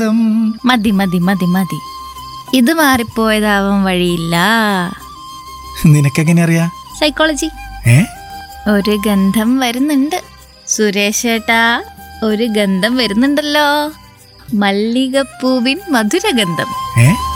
മതി മതി മതി മതി, ഇത് മാറിപ്പോയതാവാൻ വഴിയില്ല. നിനക്കെങ്ങനെ അറിയാ? സൈക്കോളജി. ഒരു ഗന്ധം വരുന്നുണ്ട് സുരേഷ് ഏട്ടാ, ഒരു ഗന്ധം വരുന്നുണ്ടല്ലോ, മല്ലികപ്പൂവിൻ മധുരഗന്ധം.